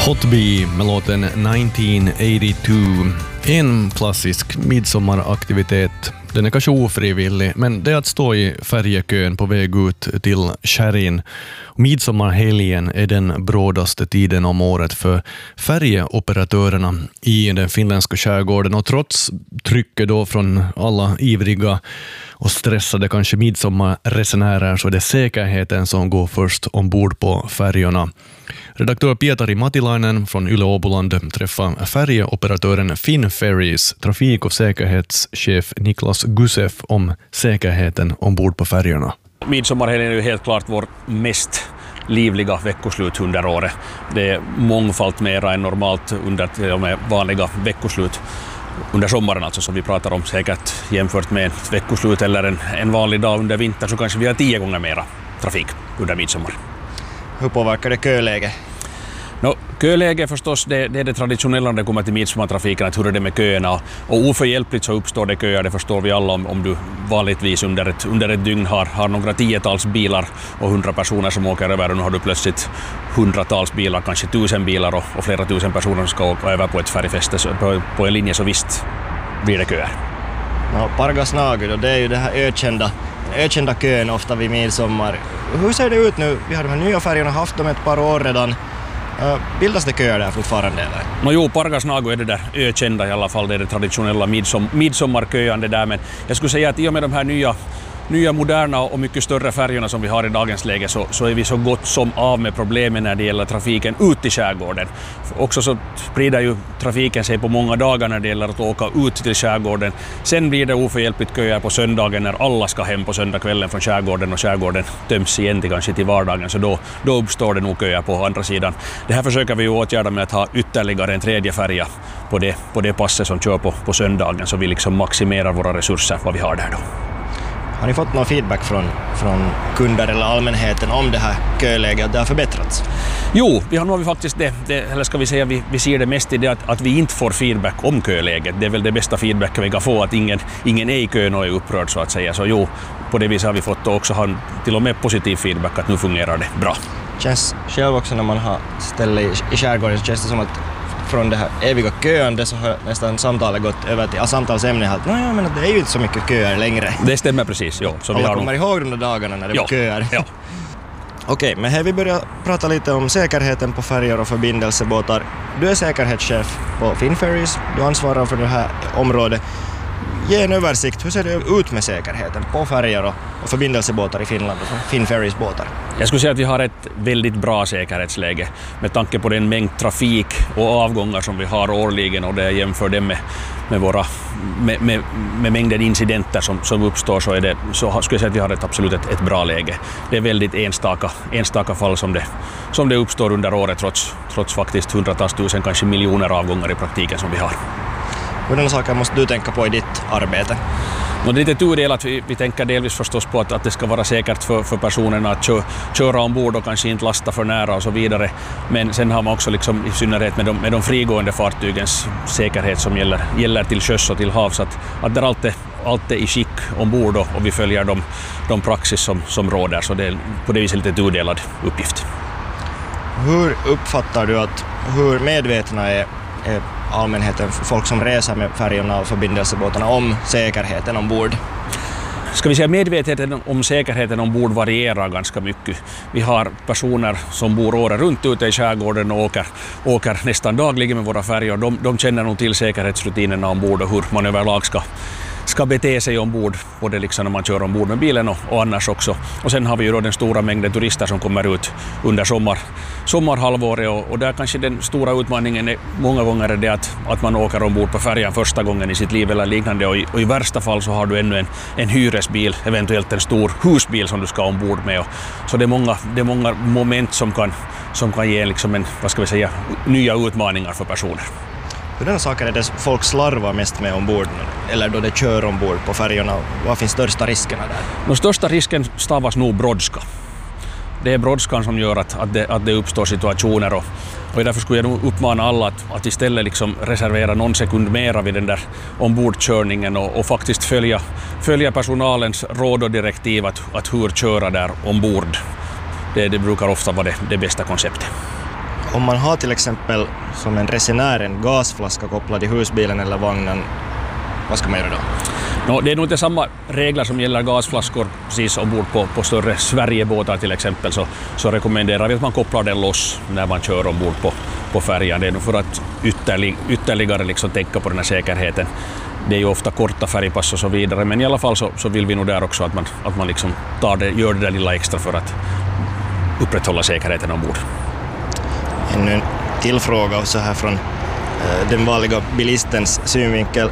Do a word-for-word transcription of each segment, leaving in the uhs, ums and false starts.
Hot Bee med låten nitton åttiotvå. En klassisk midsommaraktivitet. Den är kanske ofrivillig, men det är att stå i färjekön på väg ut till Kärrin. Midsommarhelgen är den brådaste tiden om året för färjeoperatörerna i den finländska skärgården, och trots trycket då från alla ivriga och stressade kanske midsommarresenärer så är det säkerheten som går först ombord på färjorna. Redaktör Pietari Matilainen från Yle Åboland träffar färjeoperatören Finferries trafik- och säkerhetschef Niklas Gusev om säkerheten ombord på färjorna. Midsommarhelgen är ju helt klart vår mest livliga veckoslut under året. Det är mångfalt mera än normalt under till och med vanliga veckoslut under sommaren, alltså som vi pratar om, säkert jämfört med ett veckoslut eller en, en vanlig dag under vintern så kanske vi har tio gånger mera trafik under midsommar. Hur påverkar det köläge? No, köläge förstås, det, det är det traditionella när det kommer till midsommartrafiken, att hur är det med köerna, och oförhjälpligt så uppstår det köer, det förstår vi alla om, om du vanligtvis under ett, under ett dygn har, har några tiotals bilar och hundra personer som åker över, och nu har du plötsligt hundratals bilar, kanske tusen bilar och, och flera tusen personer som ska åka över på ett färjfäste på, på en linje, så visst blir det köer. No, Pargasnagy, det är ju det här ökända, ökända kön ofta vid midsommar. Hur ser det ut nu? Vi har de här nya färgerna, haft dem ett par år redan. Bildas det köer där fortfarande eller? No jo, Pargasnagy är det där ökända i alla fall, det är det traditionella midsom, midsommarköande där, men jag skulle säga att i och med de här nya nya moderna och mycket större färjorna som vi har i dagens läge så, så är vi så gott som av med problemen när det gäller trafiken ut i skärgården. Också så sprider ju trafiken sig på många dagar när det gäller att åka ut till skärgården. Sen blir det oförhjälpligt köer på söndagen när alla ska hem på söndagskvällen från skärgården och skärgården töms igen till kanske till vardagen, så då, då uppstår det nog köer på andra sidan. Det här försöker vi ju åtgärda med att ha ytterligare en tredje färja på det, på det passet som kör på, på söndagen, så vi liksom maximerar våra resurser vad vi har där då. Har ni fått någon feedback från, från kunder eller allmänheten om det här köläget, att det har förbättrats? Jo, vi har nog faktiskt det, det, eller ska vi säga vi, vi ser det mest i det att, att vi inte får feedback om köläget. Det är väl det bästa feedback vi kan få, att ingen, ingen är i kön och är upprörd så att säga. Så jo, på det viset har vi fått också ha till och med positiv feedback att nu fungerar det bra. Känns själv också när man har ställe i, i skärgården så känns det som att från det här eviga köande så har nästan samtalet gått över till samtalsämnet att ja, men det är ju inte så mycket köer längre. Det stämmer precis, ja. Så alla vi har kommer nog ihåg de där dagarna när det ja, var köer. Ja. Okej, men här vi börjar prata lite om säkerheten på färjor och förbindelsebåtar. Du är säkerhetschef på Finferries, du ansvarar för det här området. Ge en översikt, hur ser det ut med säkerheten på färjor och, och förbindelsebåtar i Finland och Finferries båtar? Jag skulle säga att vi har ett väldigt bra säkerhetsläge med tanke på den mängd trafik och avgångar som vi har årligen, och det jag jämför det med, med, våra, med, med, med mängden incidenter som, som uppstår, så, är det, så skulle jag säga att vi har ett absolut ett, ett bra läge. Det är väldigt enstaka, enstaka fall som det, som det uppstår under året trots, trots faktiskt hundratals tusen, kanske miljoner avgångar i praktiken som vi har. Hurdana saker måste du tänka på i ditt arbete? No, det är lite tudelat. Vi, vi tänker delvis förstås på att, att det ska vara säkert för, för personerna att kö, köra ombord och kanske inte lasta för nära och så vidare. Men sen har man också liksom, i synnerhet med de, med de frigående fartygens säkerhet som gäller, gäller till sjöss och till havs, att, att där allt är, allt är i skick ombord och, och vi följer de, de praxis som, som råder. Så det är på det viset lite tudelad uppgift. Hur uppfattar du att, hur medvetna är, är allmänheten, folk som reser med färjorna och förbindelsebåtarna, om säkerheten ombord? Ska vi säga medvetenheten om säkerheten ombord varierar ganska mycket. Vi har personer som bor året runt ute i skärgården och åker, åker nästan dagligen med våra färjor. De, de känner nog till säkerhetsrutinerna ombord och hur man överlag ska ska bete sig ombord, både liksom när man kör ombord med bilen och, och annars också. Och sen har vi ju då den stora mängden turister som kommer ut under sommar, sommarhalvåret, och, och där kanske den stora utmaningen är många gånger är det att, att man åker ombord på färjan första gången i sitt liv eller liknande, och i, och i värsta fall så har du ännu en, en hyresbil, eventuellt en stor husbil som du ska ombord med. Och, så det är många, det är många moment som kan, som kan ge liksom en, vad ska vi säga, nya utmaningar för personer. Hurdana saker är det folk slarvar mest med ombord, eller då det kör ombord på färjorna? Vad finns största riskerna där? Den största risken stavas nog brådska. Det är brådskan som gör att, att, det, att det uppstår situationer, och, och därför skulle jag nog uppmana alla att, att istället liksom reservera någon sekund mera vid den där ombordkörningen och, och faktiskt följa, följa personalens råd och direktiv att, att hur köra där ombord. Det, det brukar ofta vara det, det bästa konceptet. om man har till exempel som en resenär en gasflaska kopplad i husbilen eller vagnen, vad ska man göra då? No, det är nog inte samma regler som gäller gasflaskor precis ombord på, på större Sverigebåtar till exempel, så, så rekommenderar vi att man kopplar den loss när man kör ombord på, på färjan. Det är nog för att ytterlig, ytterligare liksom tänka på den här säkerheten. Det är ju ofta korta färgpass och så vidare, men i alla fall så, så vill vi nog där också att man, att man liksom tar det, gör det där lilla extra för att upprätthålla säkerheten ombord. Ännu en till fråga så här från eh, den vanliga bilistens synvinkel.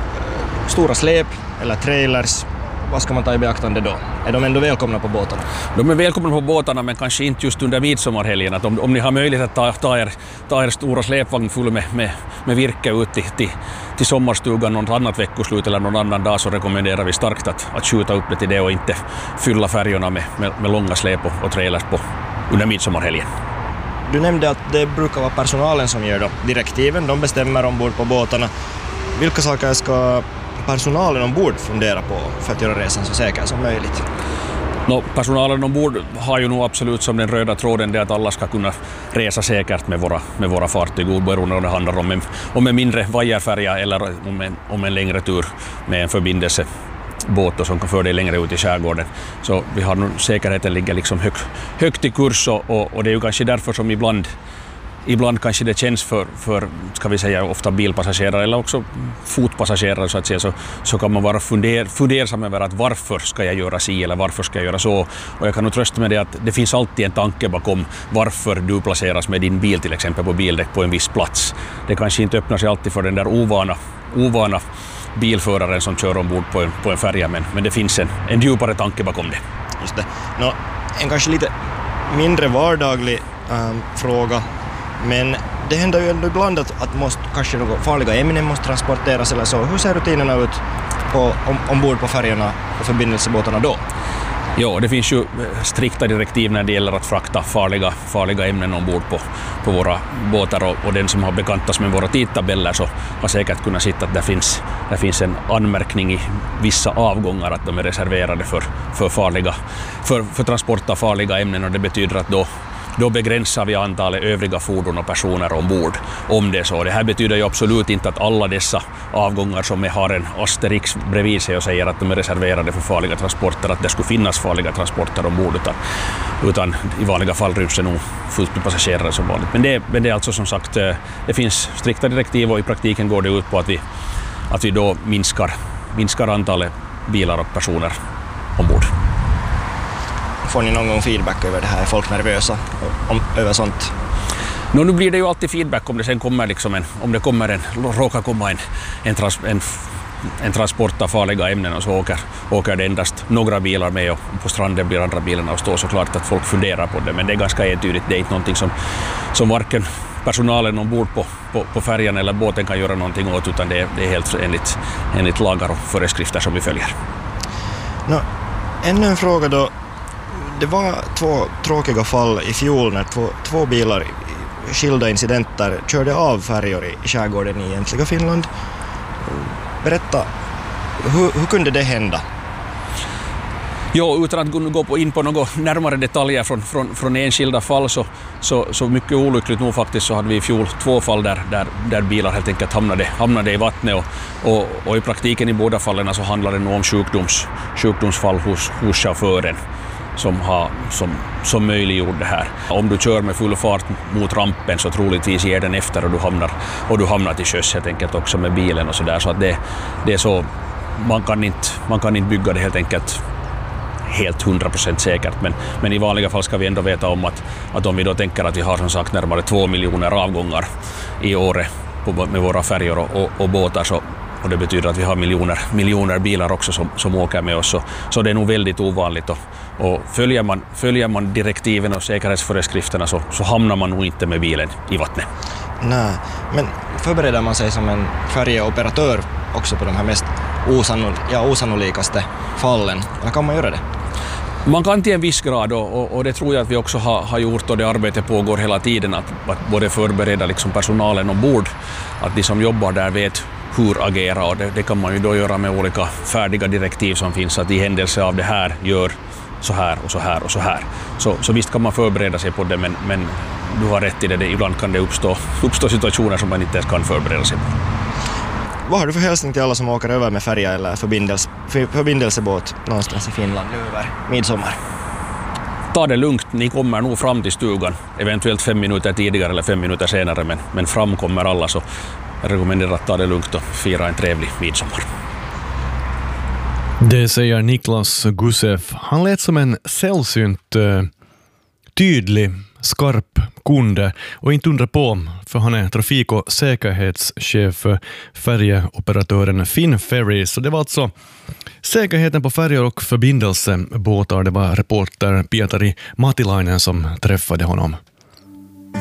Stora släp eller trailers, vad ska man ta i beaktande då? Är de ändå välkomna på båtarna? De är välkomna på båtarna, men kanske inte just under midsommarhelgen. Att om, om ni har möjlighet att ta, ta, er, ta er stora släpvagn full med, med, med virke ut till, till, till sommarstugan något annat veckoslut eller någon annan dag, så rekommenderar vi starkt att, att skjuta upp det till det och inte fylla färjorna med, med, med långa släp och, och trailers på under midsommarhelgen. Du nämnde att det brukar vara personalen som ger då direktiven, de bestämmer ombord på båtarna. Vilka saker ska personalen ombord fundera på för att göra resan så säker som möjligt? No, personalen ombord har ju nog absolut som den röda tråden det att alla ska kunna resa säkert med våra, med våra fartyg, oberoende om det handlar om en, om en mindre vajerfärja eller om en, om en längre tur med en förbindelsebåt som kan föra dig längre ut i skärgården. Så vi har nog, säkerheten ligger liksom hög, högt i kurs och, och, och det är ju kanske därför som ibland Ibland kanske det känns för, för ska vi säga, ofta bilpassagerare eller också fotpassagerare så att säga, så, så kan man vara funder, fundersam över att varför ska jag göra si eller varför ska jag göra så. Och jag kan nog trösta med det att det finns alltid en tanke bakom varför du placeras med din bil till exempel på bildäck på en viss plats. Det kanske inte öppnar sig alltid för den där ovana, ovana bilföraren som kör ombord på en, på en färja, men, men det finns en, en djupare tanke bakom det. Just det. Nå, en kanske lite mindre vardaglig ähm, fråga. Men det händer ju ändå ibland att, att måste, kanske några farliga ämnen måste transporteras eller så. Hur ser rutinerna ut på, om, ombord på färjorna och förbindelsebåtarna då? Ja, det finns ju strikta direktiv när det gäller att frakta farliga, farliga ämnen ombord på, på våra båtar, och, och den som har bekantats med våra tidtabeller så har säkert kunnat sitta att det finns, det finns en anmärkning i vissa avgångar att de är reserverade för, för, farliga, för, för transport av farliga ämnen, och det betyder att då Då begränsar vi antalet övriga fordon och personer ombord om det är så. Det här betyder ju absolut inte att alla dessa avgångar som har en asterix bredvid sig och säger att de är reserverade för farliga transporter, att det skulle finnas farliga transporter ombord, utan, utan i vanliga fall ryms det nog fullt med passagerare som vanligt. Men det, men det är alltså som sagt, det finns strikta direktiv och i praktiken går det ut på att vi, att vi då minskar, minskar antalet bilar och personer ombord. Får ni någon gång feedback över det här? Är folk nervösa om, över sånt? No, nu blir det ju alltid feedback om det sen kommer liksom en, om det kommer en, råkar komma en, en, trans, en, en transport av farliga ämnen och så åker, åker det endast några bilar med och på stranden blir andra bilarna och står, så klart att folk funderar på det, men det är ganska entydigt. Det är inte någonting som, som varken personalen ombord på, på, på färjan eller båten kan göra någonting åt, utan det är, det är helt enligt, enligt lagar och föreskrifter som vi följer. No, ännu en fråga då. Det var två tråkiga fall i fjol när två, två bilar, skilda incidenter, körde av färjor i skärgården i egentliga Finland. Berätta, hur, hur kunde det hända? Jo, utan att gå in på några närmare detaljer från, från, från enskilda fall, så, så, så mycket olyckligt nog faktiskt så hade vi i fjol två fall där, där, där bilar helt enkelt hamnade, hamnade i vattnet, och, och, och i praktiken i båda fallen så handlar det nog om sjukdoms, sjukdomsfall hos, hos chauffören som, har, som, som möjliggjorde det här. Om du kör med full fart mot rampen så troligtvis ger den efter och du hamnar, och du hamnar till sjöss helt enkelt också med bilen och så där. Så att det, det är så, man kan inte, man kan inte bygga det helt enkelt helt hundra procent säkert, men, men i vanliga fall ska vi ändå veta om att, att om vi då tänker att vi har som sagt närmare två miljoner avgångar i året på, med våra färjor och, och, och båtar, så, och det betyder att vi har miljoner, miljoner bilar också som, som åker med oss, så, så det är nog väldigt ovanligt, och, och följer, man, följer man direktiven och säkerhetsföreskrifterna så, så hamnar man nog inte med bilen i vattnet. Nej, men förbereder man sig som en färjeoperatör också på de här mest osannol, ja, osannolikaste fallen, eller kan man göra det? Man kan till en viss grad, och, och det tror jag att vi också har, har gjort, och det arbetet pågår hela tiden, att, att både förbereda liksom personalen ombord, att de som jobbar där vet hur agera, och det, det kan man ju då göra med olika färdiga direktiv som finns, att i händelse av det här gör så här och så här och så här. Så, så visst kan man förbereda sig på det, men, men, du har rätt i det, det ibland kan det uppstå, uppstå situationer som man inte ens kan förbereda sig på. Vad har du för hälsning till alla som åker över med färja eller förbindels, för, förbindelsebåt någonstans i Finland nu över midsommar? Ta det lugnt, ni kommer nog fram till stugan, eventuellt fem minuter tidigare eller fem minuter senare, men, men fram kommer alla, så jag rekommenderar att ta det lugnt och fira en trevlig midsommar. Det säger Niklas Gusev. Han lät som en sällsynt uh, tydlig, skarp kunde och inte undra på, för han är trafik- och säkerhetschef för färjeoperatören Finferries. Så det var alltså säkerheten på färjor och förbindelsebåtar. Det var reporter Pietari Matilainen som träffade honom.